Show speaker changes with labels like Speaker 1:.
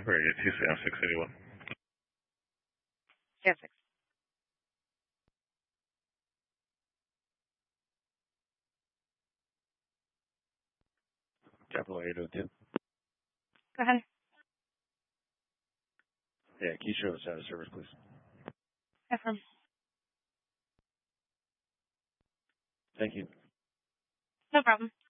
Speaker 1: Very good. TCM 681.
Speaker 2: Yes.
Speaker 3: Capital 802.
Speaker 2: Go ahead.
Speaker 3: Yeah, can you show the status service, please?
Speaker 2: Affirm.
Speaker 3: Thank you.
Speaker 2: No problem.